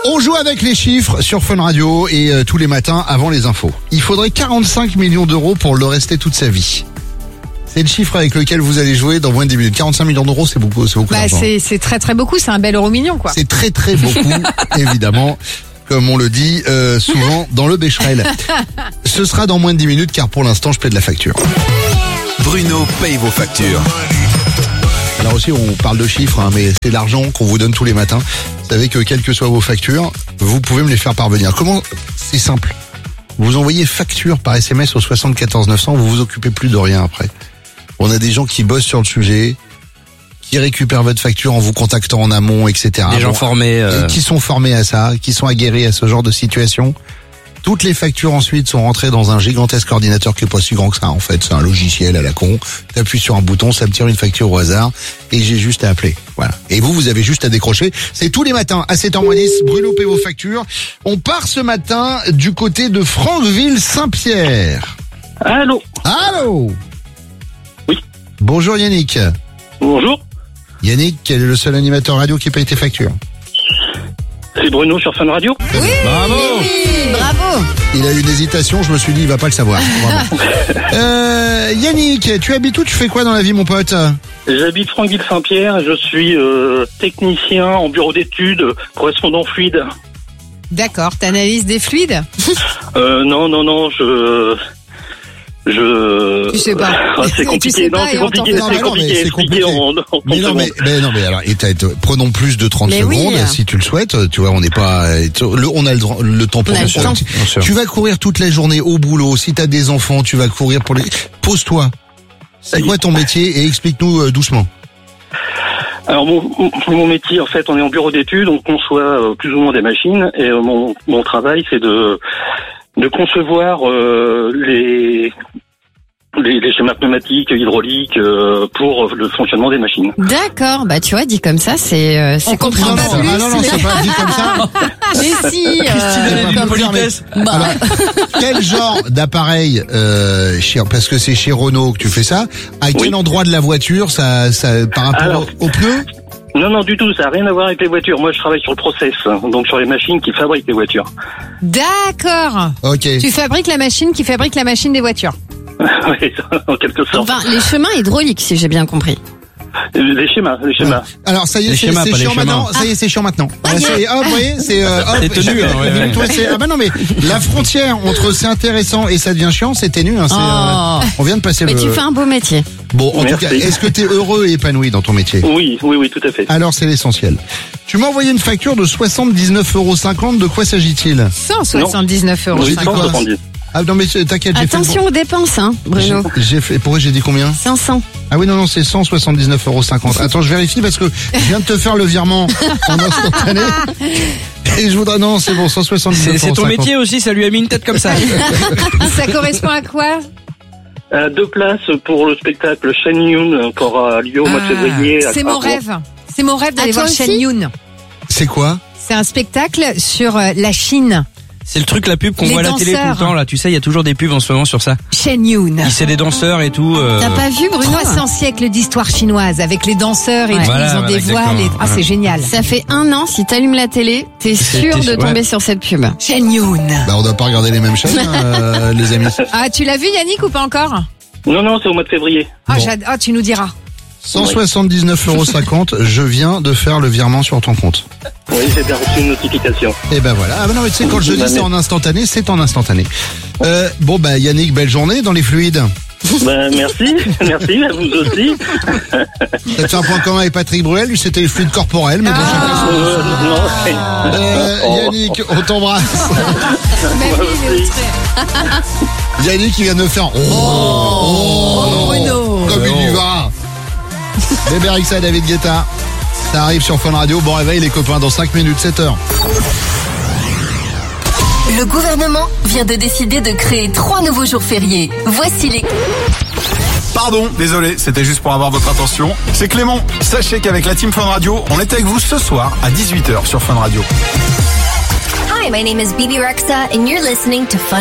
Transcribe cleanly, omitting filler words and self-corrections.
On joue avec les chiffres sur Fun Radio et tous les matins avant les infos. Il faudrait 45 millions d'euros pour le rester toute sa vie. C'est le chiffre avec lequel vous allez jouer dans moins de 10 minutes. 45 millions d'euros, c'est beaucoup d'argent. C'est très très beaucoup, c'est un bel euro million quoi. C'est très très beaucoup, évidemment, comme on le dit souvent dans le Becherel. Ce sera dans moins de 10 minutes car pour l'instant je paie de la facture. Bruno paye vos factures. Alors aussi on parle de chiffres, mais c'est l'argent qu'on vous donne tous les matins. Vous savez que quelles que soient vos factures, vous pouvez me les faire parvenir. Comment? C'est simple. Vous envoyez facture par SMS au 74 900, vous vous occupez plus de rien après. On a des gens qui bossent sur le sujet, qui récupèrent votre facture en vous contactant en amont, etc. Des gens formés. Et qui sont formés à ça, qui sont aguerris à ce genre de situation. Toutes les factures ensuite sont rentrées dans un gigantesque ordinateur qui est pas si grand que ça en fait. C'est un logiciel à la con. T'appuies sur un bouton, ça me tire une facture au hasard et j'ai juste à appeler. Voilà. Et vous avez juste à décrocher. C'est tous les matins à 7h10. Bruno paie vos factures. On part ce matin du côté de Franqueville-Saint-Pierre. Allô? Allô? Oui. Bonjour Yannick. Bonjour. Yannick, quel est le seul animateur radio qui paye tes factures? C'est Bruno sur Fun Radio. Oui, Bravo. oui, bravo. Il a eu une hésitation, je me suis dit il va pas le savoir. Yannick, tu habites où? Tu fais quoi dans la vie mon pote? J'habite Franqueville-Saint-Pierre, je suis technicien en bureau d'études, correspondant fluide. D'accord, t'analyses des fluides? Non, Tu sais pas. C'est compliqué, c'est compliqué à expliquer en mais non, mais alors, prenons plus de 30 secondes, oui. si tu le souhaites, tu vois, on n'est pas, on a le temps pour ça. Tu vas courir toute la journée au boulot, si t'as des enfants, tu vas courir pour les, pose-toi. C'est quoi ton métier et explique-nous doucement. Alors mon métier, en fait, on est en bureau d'études, on conçoit plus ou moins des machines et mon travail, c'est de concevoir les schémas pneumatiques, hydrauliques pour le fonctionnement des machines. D'accord, bah tu vois, dit comme ça, c'est compréhensible. Non, c'est pas dit comme ça. Mais si, Alors, quel genre d'appareil, parce que c'est chez Renault que tu fais ça, à quel endroit de la voiture ça par rapport aux pneus? Non, du tout, ça n'a rien à voir avec les voitures. Moi, je travaille sur le process, donc sur les machines qui fabriquent les voitures. D'accord. Ok. Tu fabriques la machine qui fabrique la machine des voitures. Oui, en quelque sorte. Enfin, les chemins hydrauliques, si j'ai bien compris. Les schémas. Ouais. Alors ça y est, c'est chiant maintenant. Ça y est, c'est chiant maintenant. Hop, vous voyez, c'est C'est tenu. non mais la frontière entre c'est intéressant et ça devient chiant, c'est ténu. On vient de passer Mais tu fais un beau métier. Bon, en tout cas, est-ce que t'es heureux et épanoui dans ton métier? Oui, tout à fait. Alors c'est l'essentiel. Tu m'as envoyé une facture de 79,50 €. De quoi s'agit-il? 179 €. Oui, c'est quoi? 170. Ah non mais t'inquiète, Attention aux dépenses, hein, Bruno. Pourquoi j'ai dit combien? 500. Ah oui, non, c'est 179,50 €. Attends, je vérifie parce que je viens de te faire le virement en instantané. Et je voudrais, non, c'est bon, 179,50 €. C'est ton métier aussi, ça lui a mis une tête comme ça. Ça correspond à quoi? 2 places pour le spectacle Shen Yun, qui aura lieu au mois de février. C'est mon rêve. C'est mon rêve d'aller toi voir aussi Shen Yun. C'est quoi? C'est un spectacle sur la Chine. C'est le truc, la pub qu'on Les voit à la télé tout le danseurs. temps, là. Tu sais, il y a toujours des pubs en ce moment sur ça. Shen Yun. C'est des danseurs et tout. T'as pas vu, Bruno? 300 siècles d'histoire chinoise avec les danseurs et tout, Voilà, ils ont des voiles. exactement. Ah, c'est génial. Ça fait 1 an, si t'allumes la télé, t'es sûr de tomber sur cette pub. Shen Yun. Bah, on doit pas regarder les mêmes chaînes, les amis. Ah, tu l'as vu Yannick ou pas encore? Non, c'est au mois de février. Ah, Bon. tu nous diras. 179,50 €. Je viens de faire le virement sur ton compte. Oui, j'ai bien reçu une notification. Et ben voilà. Ah ben non, mais tu sais, quand je dis c'est en instantané, c'est en instantané. Bon, bah, Yannick, belle journée dans les fluides. Merci, à vous aussi. T'as fait un point commun avec Patrick Bruel, lui c'était les fluides corporels, mais bon, chacun son... Yannick, on t'embrasse. Yannick, il vient de faire Bruno. comme il y va. Bébé Rixa et David Guetta. Ça arrive sur Fun Radio. Bon réveil les copains, dans 5 minutes, 7h. Le gouvernement vient de décider de créer 3 nouveaux jours fériés. Voici les... Pardon, désolé, c'était juste pour avoir votre attention. C'est Clément. Sachez qu'avec la team Fun Radio, on est avec vous ce soir à 18h sur Fun Radio. Hi, my name is Bibi Rexa and you're listening to Fun